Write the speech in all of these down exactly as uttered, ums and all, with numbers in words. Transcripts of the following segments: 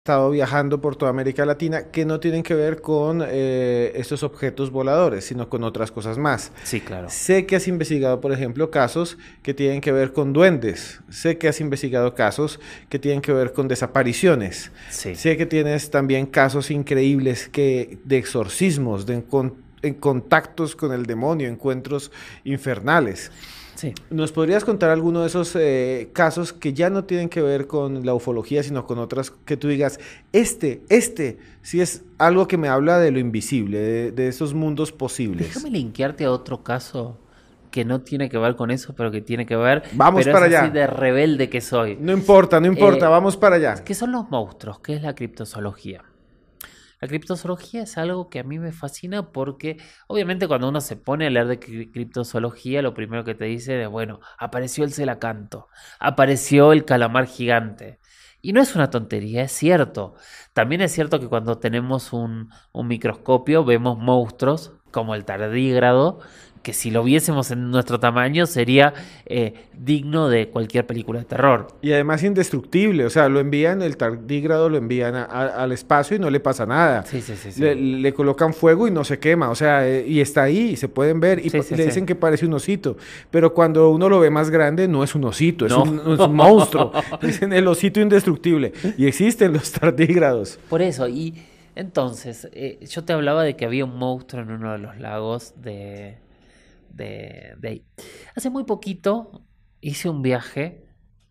estado viajando por toda América Latina que no tienen que ver con eh, estos objetos voladores, sino con otras cosas más. Sí, claro. Sé que has investigado, por ejemplo, casos que tienen que ver con duendes. Sé que has investigado casos que tienen que ver con desapariciones. Sí. Sé que tienes también casos increíbles que, de exorcismos, de encon- en contactos con el demonio, encuentros infernales. Sí. ¿Nos podrías contar alguno de esos eh, casos que ya no tienen que ver con la ufología, sino con otras que tú digas, este, este, sí es algo que me habla de lo invisible, de, de esos mundos posibles? Déjame linkearte a otro caso que no tiene que ver con eso, pero que tiene que ver, Vamos pero es para así allá. de rebelde que soy. No importa, no importa, Eh, vamos para allá. ¿Qué son los monstruos? ¿Qué es la criptozoología? La criptozoología es algo que a mí me fascina porque obviamente cuando uno se pone a leer de cri- criptozoología, lo primero que te dice es, bueno, apareció el celacanto, apareció el calamar gigante. Y no es una tontería, es cierto. También es cierto que cuando tenemos un, un microscopio vemos monstruos como el tardígrado, que si lo viésemos en nuestro tamaño sería eh, digno de cualquier película de terror. Y además indestructible, o sea, lo envían, el tardígrado lo envían a- a- al espacio y no le pasa nada. Sí, sí, sí, Le, sí. le colocan fuego y no se quema, o sea, eh, y está ahí, y se pueden ver, y, Sí, pa- y sí, le sí. dicen que parece un osito, pero cuando uno lo ve más grande, no es un osito, es No. un, es un monstruo. Dicen el osito indestructible, y existen los tardígrados. Por eso, y entonces, eh, yo te hablaba de que había un monstruo en uno de los lagos de, de, de ahí. Hace muy poquito hice un viaje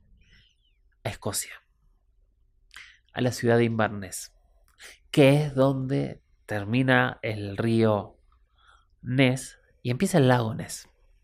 a Escocia, a la ciudad de Inverness, que es donde termina el río Ness y empieza el lago Ness.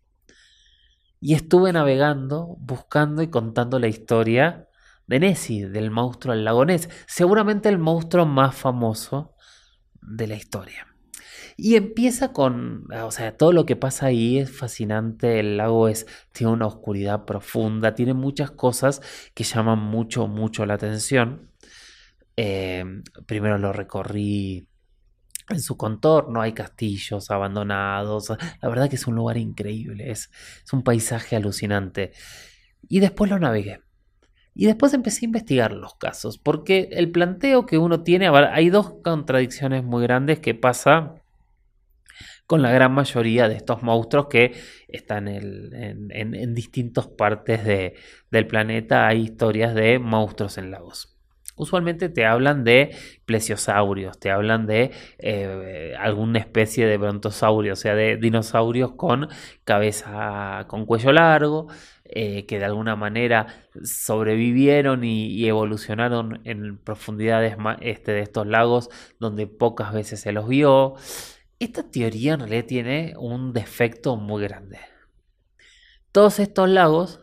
Y estuve navegando, buscando y contando la historia de Nessie, del monstruo del lago Ness, seguramente el monstruo más famoso de la historia. Y empieza con, o sea, todo lo que pasa ahí es fascinante, el lago es, tiene una oscuridad profunda, tiene muchas cosas que llaman mucho, mucho la atención. Eh, Primero lo recorrí en su contorno, hay castillos abandonados, la verdad que es un lugar increíble, es, es un paisaje alucinante. Y después lo navegué. Y después empecé a investigar los casos, porque el planteo que uno tiene, a ver, hay dos contradicciones muy grandes que pasa con la gran mayoría de estos monstruos que están en, en, en, en distintas partes de, del planeta. Hay historias de monstruos en lagos. Usualmente te hablan de plesiosaurios, te hablan de eh, alguna especie de brontosaurio, o sea, de dinosaurios con cabeza, con cuello largo, eh, que de alguna manera sobrevivieron y, y evolucionaron en profundidades este, de estos lagos donde pocas veces se los vio. Esta teoría en realidad tiene un defecto muy grande. Todos estos lagos,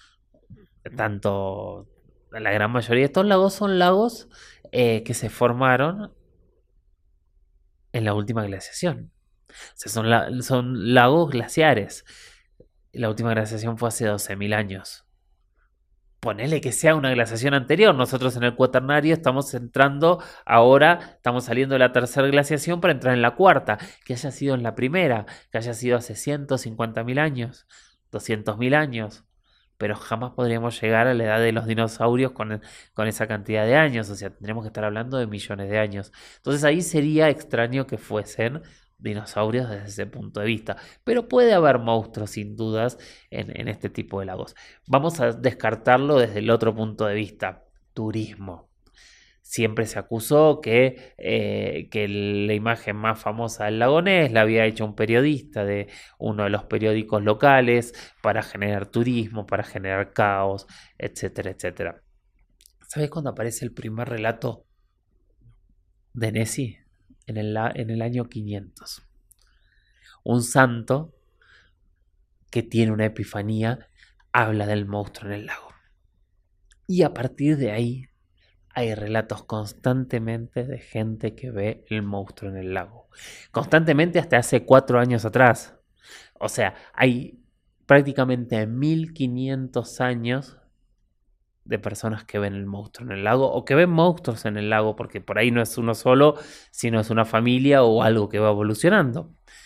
tanto la gran mayoría de estos lagos, son lagos eh, que se formaron en la última glaciación. O sea, son, la- son lagos glaciares. La última glaciación fue hace doce mil años. Ponele que sea una glaciación anterior. Nosotros en el cuaternario estamos entrando ahora, estamos saliendo de la tercera glaciación para entrar en la cuarta. Que haya sido en la primera, que haya sido hace ciento cincuenta mil años, doscientos mil años. Pero jamás podríamos llegar a la edad de los dinosaurios con, con esa cantidad de años. O sea, tendríamos que estar hablando de millones de años. Entonces ahí sería extraño que fuesen dinosaurios desde ese punto de vista. Pero puede haber monstruos sin dudas en, en este tipo de lagos. Vamos a descartarlo desde el otro punto de vista, turismo. Siempre se acusó que, eh, que la imagen más famosa del lago Ness la había hecho un periodista de uno de los periódicos locales para generar turismo, para generar caos, etcétera, etcétera. ¿Sabes cuándo aparece el primer relato de Nessie? En el, en el año quinientos. Un santo que tiene una epifanía habla del monstruo en el lago. Y a partir de ahí hay relatos constantemente de gente que ve el monstruo en el lago. Constantemente hasta hace cuatro años atrás. O sea, hay prácticamente mil quinientos años de personas que ven el monstruo en el lago o que ven monstruos en el lago, porque por ahí no es uno solo, sino es una familia o algo que va evolucionando.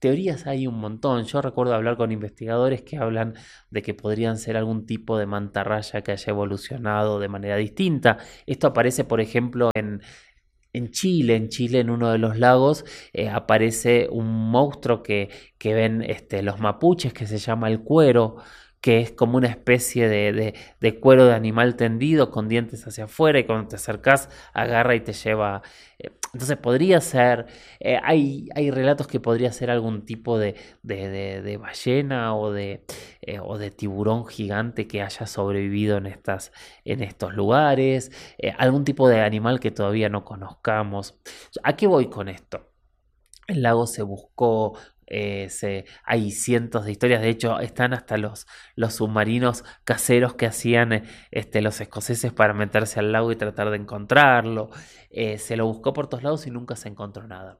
teorías hay un montón. Yo recuerdo hablar con investigadores que hablan de que podrían ser algún tipo de mantarraya que haya evolucionado de manera distinta. Esto aparece, por ejemplo, en, en Chile. En Chile, en uno de los lagos, eh, aparece un monstruo que, que ven este, los mapuches, que se llama el cuero, que es como una especie de, de, de cuero de animal tendido con dientes hacia afuera, y cuando te acercás agarra y te lleva. eh, Entonces podría ser, eh, hay, hay relatos que podría ser algún tipo de, de, de- de ballena o de, eh, o de tiburón gigante que haya sobrevivido en, estas, en estos lugares, eh, algún tipo de animal que todavía no conozcamos. ¿A qué voy con esto? El lago se buscó, eh, se, hay cientos de historias, de hecho están hasta los, los submarinos caseros que hacían eh, este, los escoceses para meterse al lago y tratar de encontrarlo. Eh, se lo buscó por todos lados y nunca se encontró nada.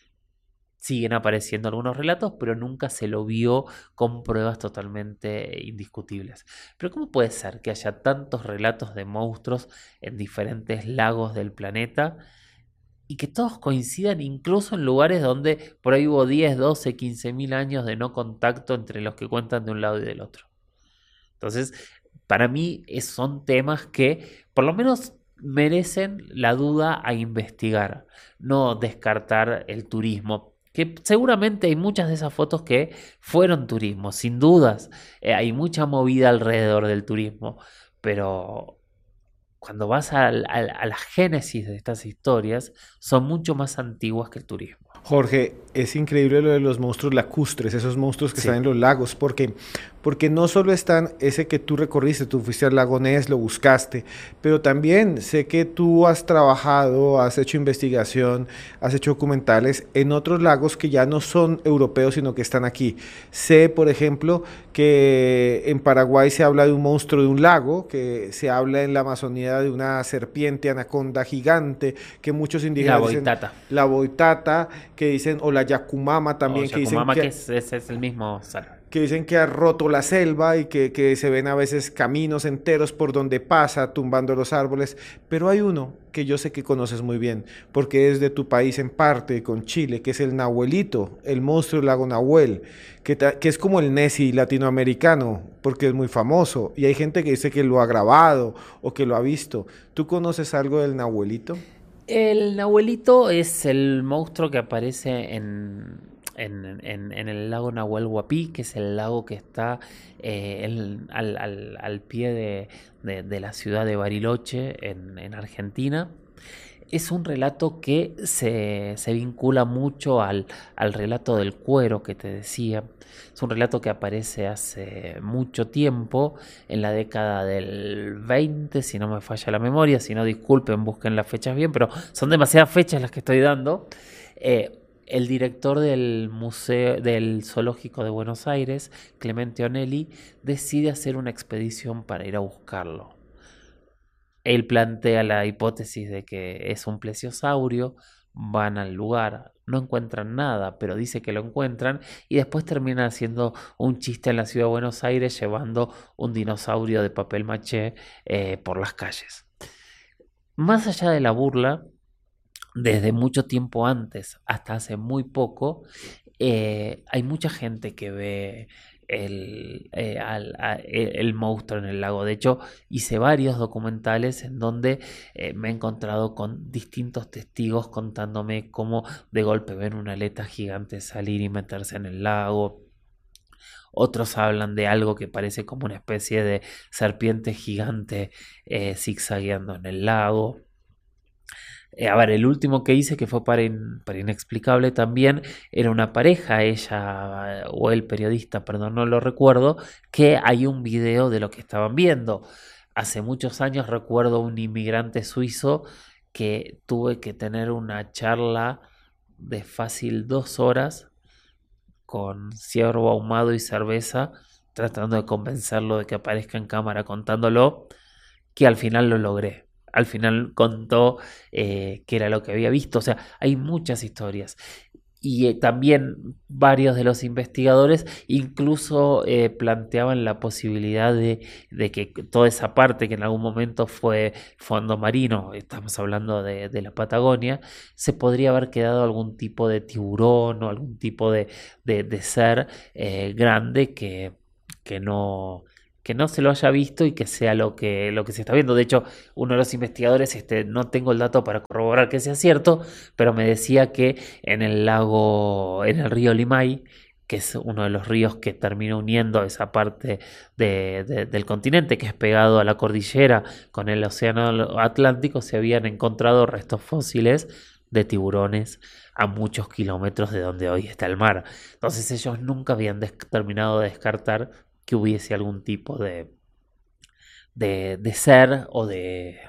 Siguen apareciendo algunos relatos, pero nunca se lo vio con pruebas totalmente indiscutibles. Pero ¿cómo puede ser que haya tantos relatos de monstruos en diferentes lagos del planeta y que todos coincidan incluso en lugares donde por ahí hubo diez, doce, quince mil años de no contacto entre los que cuentan de un lado y del otro? Entonces, para mí es- son temas que por lo menos merecen la duda a investigar, no descartar el turismo. Que seguramente hay muchas de esas fotos que fueron turismo, sin dudas. Eh, hay mucha movida alrededor del turismo, pero cuando vas al- al- a la génesis de estas historias, son mucho más antiguas que el turismo. Jorge, es increíble lo de los monstruos lacustres, esos monstruos que están Sí, en los lagos, porque, porque no solo están ese que tú recorriste, tú fuiste al lago Ness, lo buscaste, pero también sé que tú has trabajado, has hecho investigación, has hecho documentales en otros lagos que ya no son europeos, sino que están aquí. Sé, por ejemplo, que en Paraguay se habla de un monstruo de un lago, que se habla en la Amazonía de una serpiente anaconda gigante, que muchos la indígenas dicen boitata. la boitata, que dicen, o la Yakumama O también, que dicen Yakumama, que que, es, es, es el mismo sal. que dicen que ha roto la selva y que, que se ven a veces caminos enteros por donde pasa, tumbando los árboles. Pero hay uno que yo sé que conoces muy bien, porque es de tu país en parte, con Chile, que es el Nahuelito, el monstruo del lago Nahuel, que, ta- que es como el Nessie latinoamericano, porque es muy famoso. Y hay gente que dice que lo ha grabado o que lo ha visto. ¿Tú conoces algo del Nahuelito? El Nahuelito es el monstruo que aparece en, en, en- en el lago Nahuel Huapi, que es el lago que está eh, en- al, al- al pie de, de- de la ciudad de Bariloche, en, en Argentina. Es un relato que se, se vincula mucho al, al relato del cuero que te decía. Es un relato que aparece hace mucho tiempo, en la década del veinte, si no me falla la memoria. Si no, disculpen, busquen las fechas bien, pero son demasiadas fechas las que estoy dando. Eh, el director del museo, del Zoológico de Buenos Aires, Clemente Onelli, decide hacer una expedición para ir a buscarlo. Él plantea la hipótesis de que es un plesiosaurio, van al lugar, no encuentran nada, pero dice que lo encuentran, y después termina haciendo un chiste en la ciudad de Buenos Aires llevando un dinosaurio de papel maché eh, por las calles. Más allá de la burla, desde mucho tiempo antes hasta hace muy poco, eh, hay mucha gente que ve el, eh, al- a- e- el monstruo en el lago. De hecho, hice varios documentales en donde eh, me he encontrado con distintos testigos contándome cómo de golpe ven una aleta gigante salir y meterse en el lago. Otros hablan de algo que parece como una especie de serpiente gigante eh, zigzagueando en el lago. Eh, a ver, el último que hice, que fue para, in- para Inexplicable también, era una pareja, ella o el periodista, perdón, no lo recuerdo, que hay un video de lo que estaban viendo. Hace muchos años recuerdo un inmigrante suizo que tuve que tener una charla de fácil dos horas con ciervo ahumado y cerveza, tratando de convencerlo de que aparezca en cámara contándolo, que al final lo logré. Al final contó eh, qué era lo que había visto. O sea, hay muchas historias. Y eh, también varios de los investigadores incluso eh, planteaban la posibilidad de, de que toda esa parte que en algún momento fue fondo marino, estamos hablando de, de la Patagonia, se podría haber quedado algún tipo de tiburón o algún tipo de, de, de ser eh, grande que, que no que no se lo haya visto y que sea lo que, lo que se está viendo. De hecho, uno de los investigadores, este, no tengo el dato para corroborar que sea cierto, pero me decía que en el lago, en el río Limay, que es uno de los ríos que termina uniendo esa parte de, de, del continente que es pegado a la cordillera con el océano Atlántico, se habían encontrado restos fósiles de tiburones a muchos kilómetros de donde hoy está el mar. Entonces ellos nunca habían terminado de descartar que hubiese algún tipo de, de, de ser o de...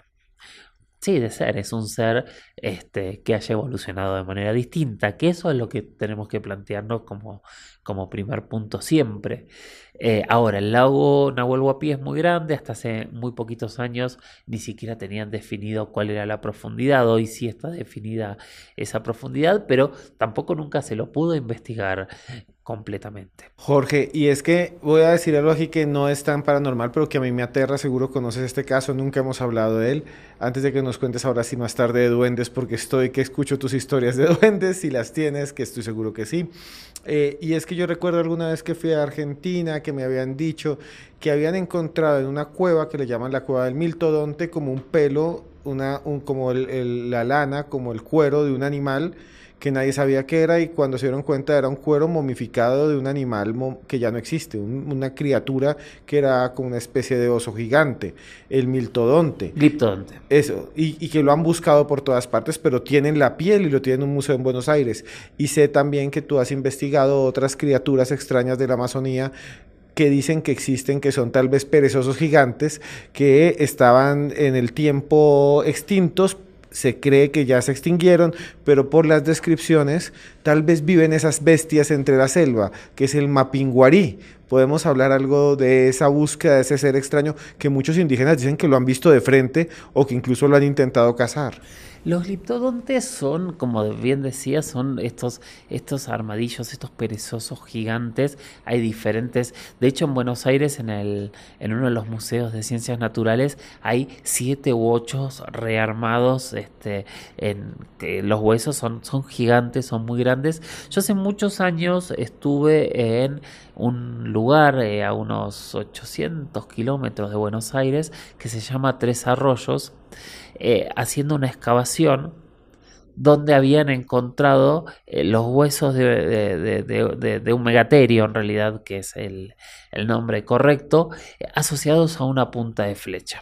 Sí, de ser, es un ser este, que haya evolucionado de manera distinta, que eso es lo que tenemos que plantearnos como, como primer punto siempre. Eh, ahora, el lago Nahuel Huapi es muy grande, hasta hace muy poquitos años ni siquiera tenían definido cuál era la profundidad, hoy sí está definida esa profundidad, pero tampoco nunca se lo pudo investigar completamente. Jorge, y es que voy a decir algo aquí que no es tan paranormal, pero que a mí me aterra, seguro conoces este caso, nunca hemos hablado de él. Antes de que nos cuentes ahora sí más tarde de duendes, porque estoy que escucho tus historias de duendes, si las tienes, que estoy seguro que sí. Eh, y es que yo recuerdo alguna vez que fui a Argentina, que me habían dicho que habían encontrado en una cueva que le llaman la cueva del Miltodonte como un pelo, una, un, como el, el, la lana, como el cuero de un animal que nadie sabía qué era y cuando se dieron cuenta era un cuero momificado de un animal mom que ya no existe, un, una criatura que era como una especie de oso gigante, el miltodonte. Gliptodonte. Eso, y, y, que lo han buscado por todas partes, pero tienen la piel y lo tienen en un museo en Buenos Aires. Y sé también que tú has investigado otras criaturas extrañas de la Amazonía que dicen que existen, que son tal vez perezosos gigantes, que estaban en el tiempo extintos, se cree que ya se extinguieron, pero por las descripciones tal vez viven esas bestias entre la selva, que es el mapinguarí. Podemos hablar algo de esa búsqueda de ese ser extraño que muchos indígenas dicen que lo han visto de frente o que incluso lo han intentado cazar. Los gliptodontes son, como bien decía, son estos, estos armadillos, estos perezosos gigantes. Hay diferentes. De hecho, en Buenos Aires, en, el, en uno de los museos de ciencias naturales, hay siete u ocho rearmados. Este, en, que los huesos son, son gigantes, son muy grandes. Yo hace muchos años estuve en un lugar eh, a unos ochocientos kilómetros de Buenos Aires que se llama Tres Arroyos. Eh, haciendo una excavación donde habían encontrado eh, los huesos de, de, de, de, de un megaterio, en realidad, que es el, el nombre correcto, eh, asociados a una punta de flecha.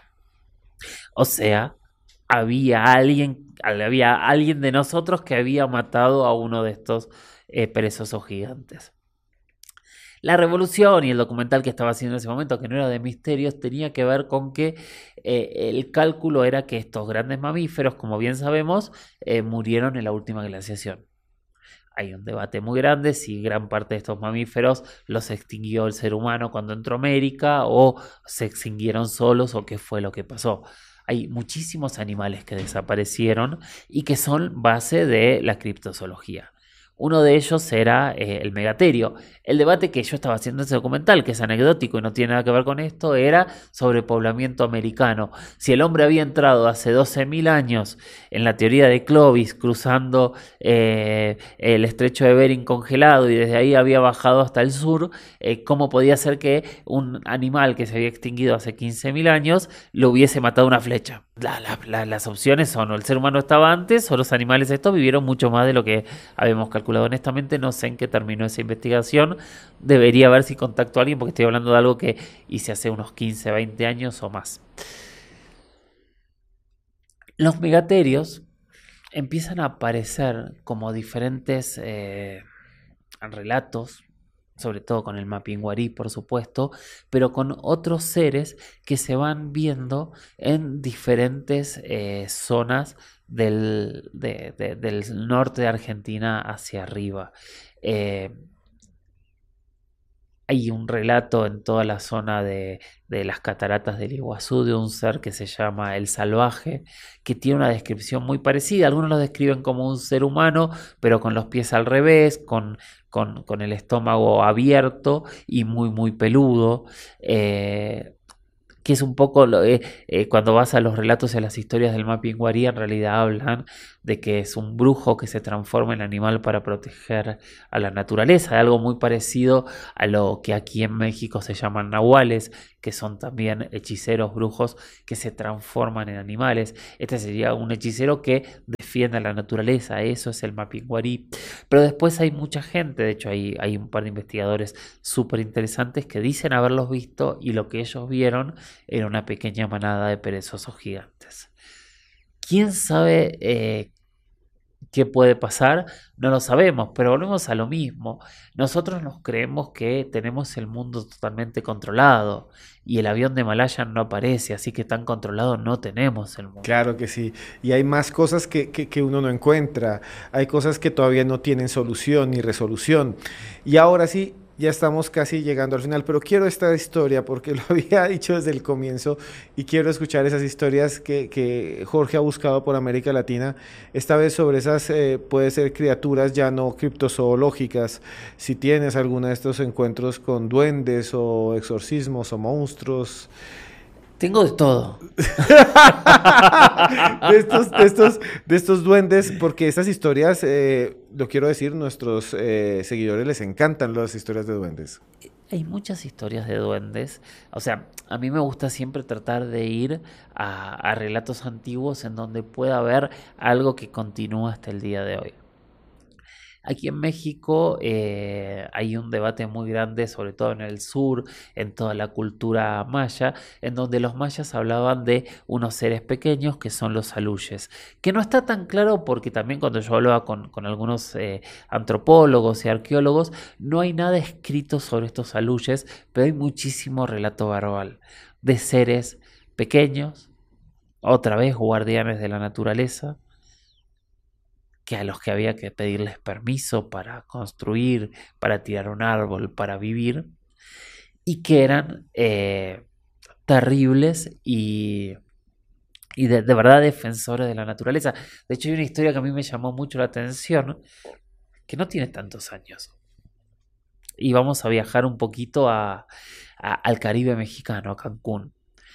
O sea, había alguien, había alguien de nosotros que había matado a uno de estos eh, perezosos gigantes. La revolución y el documental que estaba haciendo en ese momento, que no era de misterios, tenía que ver con que eh, el cálculo era que estos grandes mamíferos, como bien sabemos, eh, murieron en la última glaciación. Hay un debate muy grande si gran parte de estos mamíferos los extinguió el ser humano cuando entró a América o se extinguieron solos o qué fue lo que pasó. Hay muchísimos animales que desaparecieron y que son base de la criptozoología. Uno de ellos era eh, el megaterio. El debate que yo estaba haciendo en ese documental, que es anecdótico y no tiene nada que ver con esto, era sobre poblamiento americano. Si el hombre había entrado hace doce mil años en la teoría de Clovis, cruzando eh, el estrecho de Bering congelado y desde ahí había bajado hasta el sur, eh, ¿cómo podía ser que un animal que se había extinguido hace quince mil años lo hubiese matado una flecha? La, la, la, las opciones son o el ser humano estaba antes o los animales estos vivieron mucho más de lo que habíamos calculado. Honestamente no sé en qué terminó esa investigación. Debería ver si contacto a alguien porque estoy hablando de algo que hice hace unos quince, veinte años o más. Los megaterios empiezan a aparecer como diferentes eh, relatos, sobre todo con el mapinguarí, por supuesto, pero con otros seres que se van viendo en diferentes eh, zonas del, de, de, del norte de Argentina hacia arriba. Eh, Hay un relato en toda la zona de, de las cataratas del Iguazú de un ser que se llama el Salvaje, que tiene una descripción muy parecida. Algunos lo describen como un ser humano, pero con los pies al revés, con, con, con el estómago abierto y muy, muy peludo. Eh, que es un poco lo- eh, eh, cuando vas a los relatos y a las historias del Mapinguari, en realidad hablan de que es un brujo que se transforma en animal para proteger a la naturaleza, algo muy parecido a lo que aquí en México se llaman nahuales, que son también hechiceros brujos que se transforman en animales. Este sería un hechicero que defiende a la naturaleza, eso es el Mapinguari. Pero después hay mucha gente, de hecho hay, hay un par de investigadores súper interesantes que dicen haberlos visto y lo que ellos vieron era una pequeña manada de perezosos gigantes. ¿Quién sabe eh, qué puede pasar? No lo sabemos, pero volvemos a lo mismo. Nosotros nos creemos que tenemos el mundo totalmente controlado y el avión de Malayan no aparece, así que tan controlado no tenemos el mundo. Claro que sí. Y hay más cosas que, que, que uno no encuentra. Hay cosas que todavía no tienen solución ni resolución. Y ahora sí, ya estamos casi llegando al final, pero quiero esta historia porque lo había dicho desde el comienzo y quiero escuchar esas historias que, que Jorge ha buscado por América Latina, esta vez sobre esas, eh, puede ser criaturas ya no criptozoológicas, si tienes alguno de estos encuentros con duendes o exorcismos o monstruos. Tengo de todo. de, estos, de, estos, de estos duendes, porque estas historias, eh, lo quiero decir, nuestros eh, seguidores les encantan las historias de duendes. Hay muchas historias de duendes. O sea, a mí me gusta siempre tratar de ir a, a relatos antiguos en donde pueda haber algo que continúa hasta el día de hoy. Aquí en México eh, hay un debate muy grande, sobre todo en el sur, en toda la cultura maya, en donde los mayas hablaban de unos seres pequeños que son los aluyes, que no está tan claro porque también cuando yo hablaba con, con algunos eh, antropólogos y arqueólogos, no hay nada escrito sobre estos aluyes, pero hay muchísimo relato verbal de seres pequeños, otra vez guardianes de la naturaleza, que a los que había que pedirles permiso para construir, para tirar un árbol, para vivir, y que eran eh, terribles y, y de, de, verdad defensores de la naturaleza. De hecho, hay una historia que a mí me llamó mucho la atención, que no tiene tantos años. Y vamos a viajar un poquito a, a, al Caribe mexicano, a Cancún.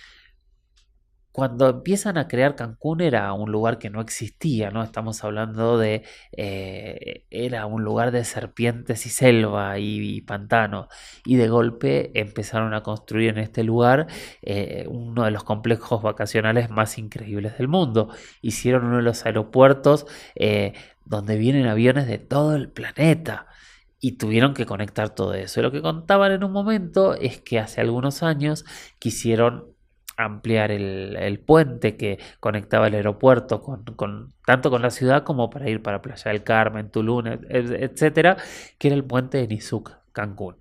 Cuando empiezan a crear Cancún era un lugar que no existía, ¿no? Estamos hablando de, eh, era un lugar de serpientes y selva y, y pantano. Y de golpe empezaron a construir en este lugar eh, uno de los complejos vacacionales más increíbles del mundo. Hicieron uno de los aeropuertos eh, donde vienen aviones de todo el planeta. Y tuvieron que conectar todo eso. Y lo que contaban en un momento es que hace algunos años quisieron ampliar el, el puente que conectaba el aeropuerto con, con, tanto con la ciudad como para ir para Playa del Carmen, Tulum, etcétera, que era el puente de Nizuc, Cancún.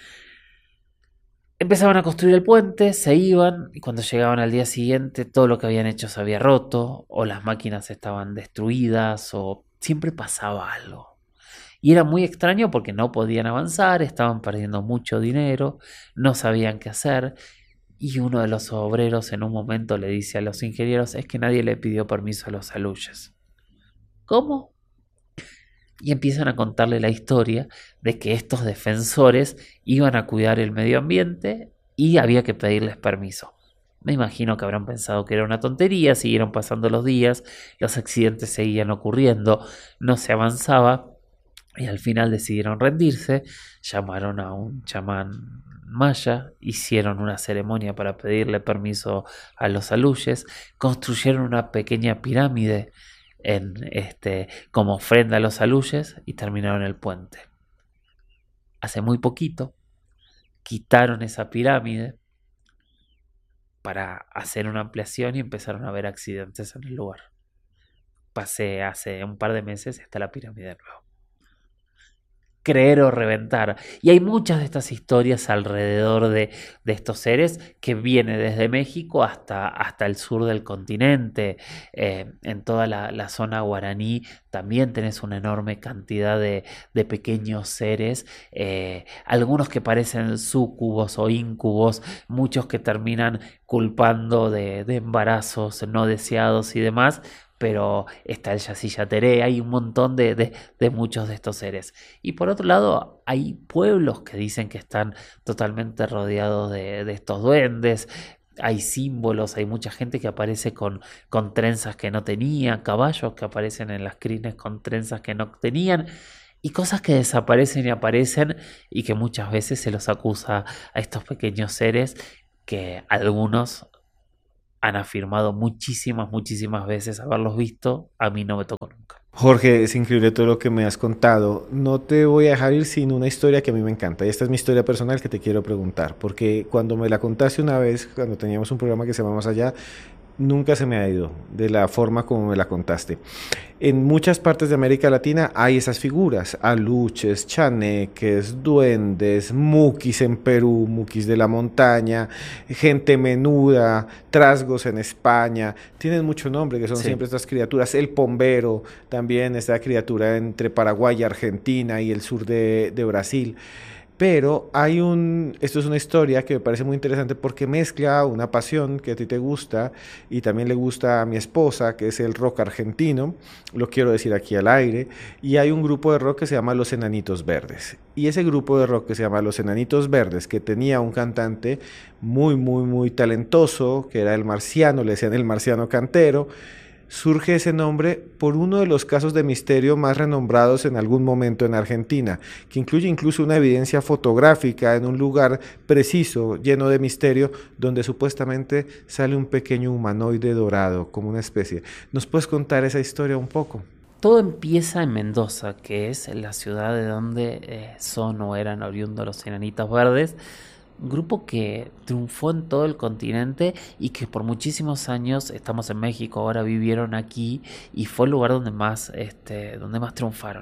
Empezaban a construir el puente, se iban y cuando llegaban al día siguiente todo lo que habían hecho se había roto o las máquinas estaban destruidas o siempre pasaba algo. Y era muy extraño porque no podían avanzar, estaban perdiendo mucho dinero, no sabían qué hacer. Y uno de los obreros en un momento le dice a los ingenieros, es que nadie le pidió permiso a los aluyes. ¿Cómo? Y empiezan a contarle la historia de que estos defensores iban a cuidar el medio ambiente y había que pedirles permiso. Me imagino que habrán pensado que era una tontería, siguieron pasando los días, los accidentes seguían ocurriendo, no se avanzaba y al final decidieron rendirse, llamaron a un chamán maya, hicieron una ceremonia para pedirle permiso a los aluyes, construyeron una pequeña pirámide en este como ofrenda a los aluyes y terminaron el puente. Hace muy poquito quitaron esa pirámide para hacer una ampliación y empezaron a haber accidentes en el lugar. Pasé hace un par de meses y está la pirámide de nuevo. creer o reventar. Y hay muchas de estas historias alrededor de, de estos seres que vienen desde México hasta, hasta el sur del continente. Eh, en toda la, la zona guaraní también tenés una enorme cantidad de, de pequeños seres, eh, algunos que parecen súcubos o íncubos, muchos que terminan culpando de, de embarazos no deseados y demás. Pero está el Yacyretá, hay un montón de, de, de muchos de estos seres. Y por otro lado, hay pueblos que dicen que están totalmente rodeados de, de estos duendes. Hay símbolos, hay mucha gente que aparece con, con trenzas que no tenía, caballos que aparecen en las crines con trenzas que no tenían, y cosas que desaparecen y aparecen, y que muchas veces se los acusa a estos pequeños seres que algunos han afirmado muchísimas, muchísimas veces haberlos visto. A mí no me tocó nunca. Jorge, es increíble todo lo que me has contado. No te voy a dejar ir sin una historia que a mí me encanta. Y esta es mi historia personal que te quiero preguntar. Porque cuando me la contaste una vez, cuando teníamos un programa que se llama Más Allá, nunca se me ha ido de la forma como me la contaste. En muchas partes de América Latina hay esas figuras, aluches, chaneques, duendes, muquis en Perú, muquis de la montaña, gente menuda, trasgos en España, tienen mucho nombre, que son sí. siempre estas criaturas. El pombero, también esta criatura entre Paraguay y Argentina y el sur de, de Brasil. Pero hay un, esto es una historia que me parece muy interesante porque mezcla una pasión que a ti te gusta y también le gusta a mi esposa, que es el rock argentino, lo quiero decir aquí al aire, y hay un grupo de rock que se llama Los Enanitos Verdes. Y ese grupo de rock que se llama Los Enanitos Verdes, que tenía un cantante muy, muy, muy talentoso, que era el Marciano, le decían el Marciano Cantero. Surge ese nombre por uno de los casos de misterio más renombrados en algún momento en Argentina, que incluye incluso una evidencia fotográfica en un lugar preciso, lleno de misterio, donde supuestamente sale un pequeño humanoide dorado, como una especie. ¿Nos puedes contar esa historia un poco? Todo empieza en Mendoza, que es la ciudad de donde eh, son o eran oriundos los Enanitos Verdes, un grupo que triunfó en todo el continente y que por muchísimos años, estamos en México, ahora vivieron aquí y fue el lugar donde más, este, donde más triunfaron.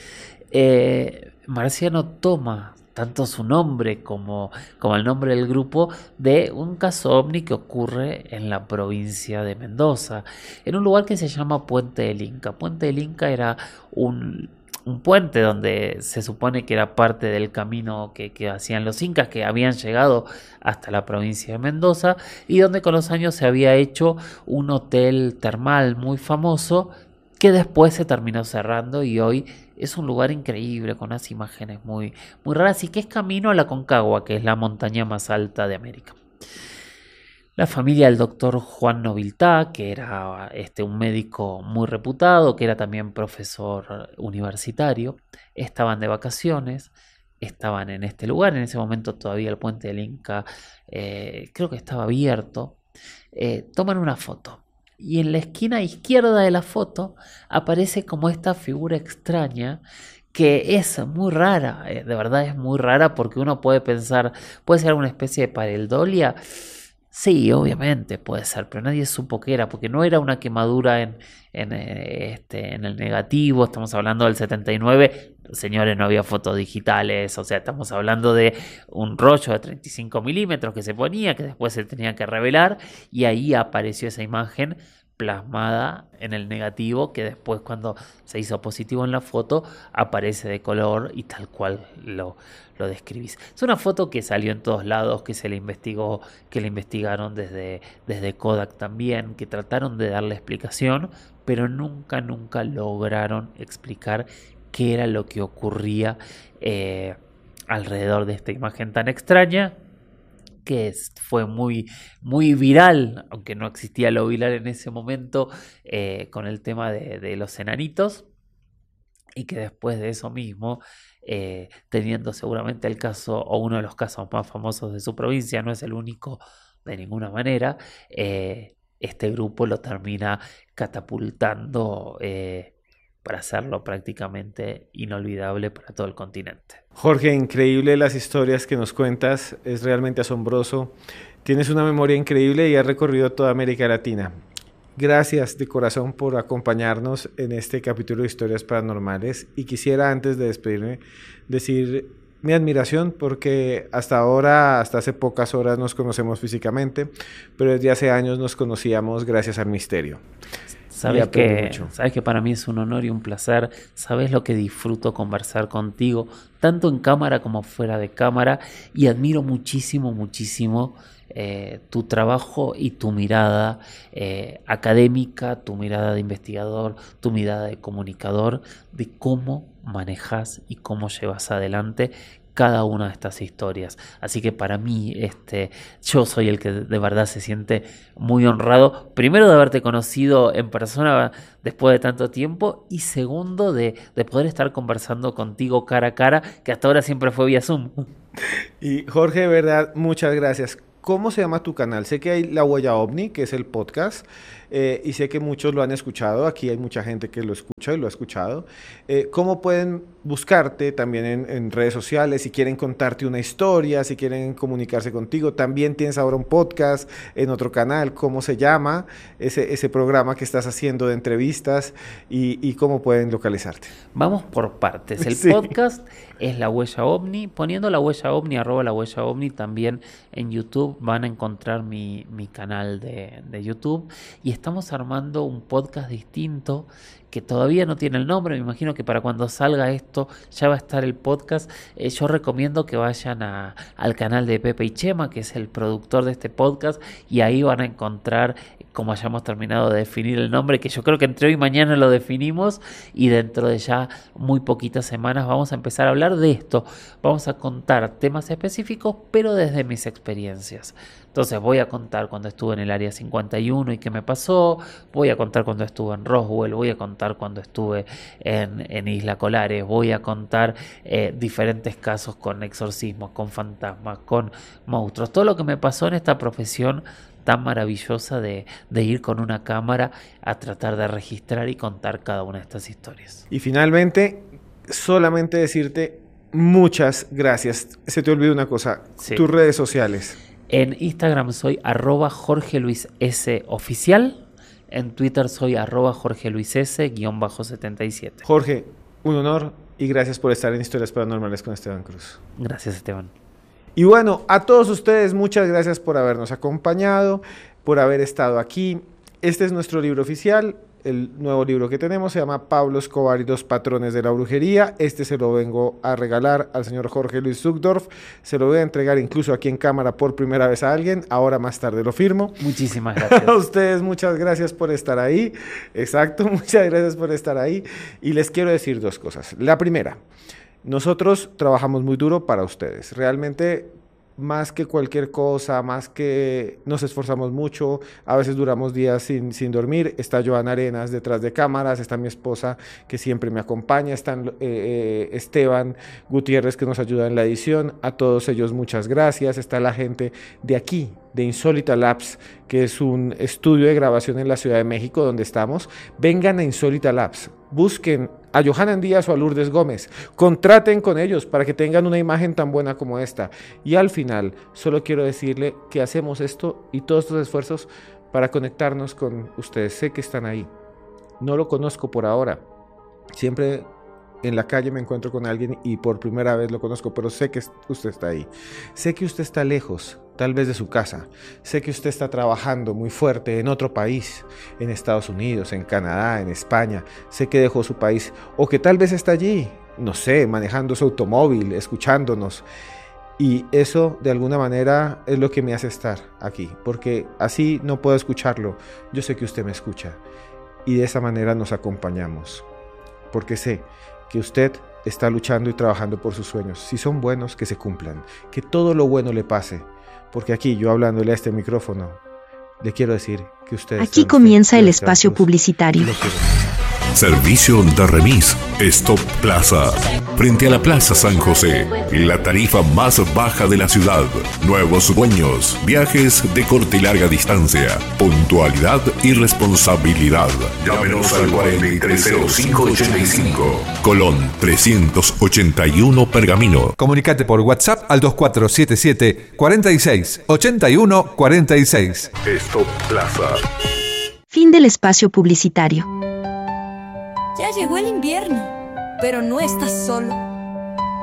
Eh, Marciano toma tanto su nombre como, como el nombre del grupo de un caso ovni que ocurre en la provincia de Mendoza, en un lugar que se llama Puente del Inca. Puente del Inca era un... un puente donde se supone que era parte del camino que, que hacían los incas, que habían llegado hasta la provincia de Mendoza, y donde con los años se había hecho un hotel termal muy famoso que después se terminó cerrando y hoy es un lugar increíble con unas imágenes muy, muy raras y que es camino a la Aconcagua, que es la montaña más alta de América. La familia del doctor Juan Noviltá, que era este, un médico muy reputado, que era también profesor universitario, estaban de vacaciones, estaban en este lugar. En ese momento todavía el Puente del Inca eh, creo que estaba abierto. Eh, toman una foto y en la esquina izquierda de la foto aparece como esta figura extraña que es muy rara, eh, de verdad es muy rara, porque uno puede pensar, puede ser una especie de pareidolia. Sí, obviamente puede ser, pero nadie supo qué era, porque no era una quemadura en, en, este, en el negativo. Estamos hablando del setenta y nueve, señores, no había fotos digitales, o sea, estamos hablando de un rollo de treinta y cinco milímetros que se ponía, que después se tenía que revelar, y ahí apareció esa imagen plasmada en el negativo, que después, cuando se hizo positivo en la foto, aparece de color y tal cual lo, lo describís. Es una foto que salió en todos lados, que se le investigó, que le investigaron desde, desde Kodak también, que trataron de darle explicación, pero nunca, nunca lograron explicar qué era lo que ocurría eh, alrededor de esta imagen tan extraña, que fue muy, muy viral, aunque no existía lo viral en ese momento, eh, con el tema de, de los enanitos, y que después de eso mismo, eh, teniendo seguramente el caso, o uno de los casos más famosos de su provincia, no es el único de ninguna manera, eh, este grupo lo termina catapultando eh, para hacerlo prácticamente inolvidable para todo el continente. Jorge, increíble las historias que nos cuentas, es realmente asombroso. Tienes una memoria increíble y has recorrido toda América Latina. gracias de corazón por acompañarnos en este capítulo de Historias Paranormales. Y quisiera, antes de despedirme, decir mi admiración porque hasta ahora, hasta hace pocas horas nos conocemos físicamente, pero desde hace años nos conocíamos gracias al misterio. Sabes que, sabes que para mí es un honor y un placer. Sabes lo que disfruto conversar contigo, tanto en cámara como fuera de cámara, y admiro muchísimo, muchísimo eh, tu trabajo y tu mirada eh, académica, tu mirada de investigador, tu mirada de comunicador, de cómo manejas y cómo llevas adelante cada una de estas historias. Así que para mí, este, yo soy el que de verdad se siente muy honrado, primero de haberte conocido en persona después de tanto tiempo, y segundo de, de poder estar conversando contigo cara a cara, que hasta ahora siempre fue vía Zoom. Y Jorge, de verdad, muchas gracias. ¿Cómo se llama tu canal? Sé que hay La Huella OVNI, que es el podcast, eh, y sé que muchos lo han escuchado. Aquí hay mucha gente que lo escucha y lo ha escuchado. Eh, ¿Cómo pueden buscarte también en, en redes sociales? Si quieren contarte una historia, si quieren comunicarse contigo. También tienes ahora un podcast en otro canal. ¿Cómo se llama ese, ese programa que estás haciendo de entrevistas? Y, y ¿cómo pueden localizarte? Vamos por partes. El sí. podcast es La Huella OVNI. Poniendo La Huella OVNI, arroba La Huella OVNI, también en YouTube van a encontrar mi, mi canal de, de YouTube. Y estamos armando un podcast distinto que todavía no tiene el nombre. Me imagino que para cuando salga esto ya va a estar el podcast. Eh, yo recomiendo que vayan a, al canal de Pepe y Chema, que es el productor de este podcast, y ahí van a encontrar, como hayamos terminado de definir el nombre, que yo creo que entre hoy y mañana lo definimos, y dentro de ya muy poquitas semanas vamos a empezar a hablar de esto. Vamos a contar temas específicos, pero desde mis experiencias. Entonces voy a contar cuando estuve en el área cincuenta y uno y qué me pasó, voy a contar cuando estuve en Roswell, voy a contar cuando estuve en, en Isla Colares, voy a contar eh, diferentes casos con exorcismos, con fantasmas, con monstruos, todo lo que me pasó en esta profesión tan maravillosa de, de ir con una cámara a tratar de registrar y contar cada una de estas historias. Y finalmente, solamente decirte muchas gracias. Se te olvidó una cosa, sí. Tus redes sociales. En Instagram soy arroba Jorge Luis S oficial. En Twitter soy arroba Jorge Luis S guión bajo setenta y siete. Jorge, un honor y gracias por estar en Historias Paranormales con Esteban Cruz. Gracias, Esteban. Y bueno, a todos ustedes, muchas gracias por habernos acompañado, por haber estado aquí. Este es nuestro libro oficial. El nuevo libro que tenemos se llama Pablo Escobar y dos patrones de la brujería. Este se lo vengo a regalar al señor Jorge Luis Zuckdorf. Se lo voy a entregar incluso aquí en cámara por primera vez a alguien. Ahora más tarde lo firmo. Muchísimas gracias. A ustedes muchas gracias por estar ahí. Exacto, muchas gracias por estar ahí. Y les quiero decir dos cosas. La primera, nosotros trabajamos muy duro para ustedes. Realmente, más que cualquier cosa, más que nos esforzamos mucho, a veces duramos días sin, sin dormir. Está Joana Arenas detrás de cámaras, está mi esposa que siempre me acompaña, están eh, eh, Esteban Gutiérrez que nos ayuda en la edición. A todos ellos muchas gracias. Está la gente de aquí, de Insólita Labs, que es un estudio de grabación en la Ciudad de México donde estamos. Vengan a Insólita Labs, busquen a Johanan Díaz o a Lourdes Gómez, contraten con ellos para que tengan una imagen tan buena como esta. Y al final, solo quiero decirle que hacemos esto y todos estos esfuerzos para conectarnos con ustedes. Sé que están ahí. No lo conozco por ahora. Siempre en la calle me encuentro con alguien y por primera vez lo conozco, pero sé que usted está ahí. Sé que usted está lejos, tal vez de su casa. Sé que usted está trabajando muy fuerte en otro país, en Estados Unidos, en Canadá, en España. Sé que dejó su país o que tal vez está allí, no sé, manejando su automóvil, escuchándonos. Y eso de alguna manera es lo que me hace estar aquí, porque así no puedo escucharlo. Yo sé que usted me escucha y de esa manera nos acompañamos, porque sé que usted está luchando y trabajando por sus sueños. Si son buenos, que se cumplan, que todo lo bueno le pase, porque aquí yo hablándole a este micrófono le quiero decir que usted... Aquí comienza el espacio publicitario. Servicio de remis Stop Plaza. Frente a la Plaza San José, la tarifa más baja de la ciudad. Nuevos dueños, viajes de corta y larga distancia, puntualidad y responsabilidad. Llámenos al cuarenta y tres cero cinco ochenta y cinco. Colón trescientos ochenta y uno Pergamino. Comunicate por WhatsApp al dos cuatro siete siete cuarenta y seis ochenta y uno cuarenta y seis. Stop Plaza. Fin del espacio publicitario. Ya llegó el invierno, pero no estás solo.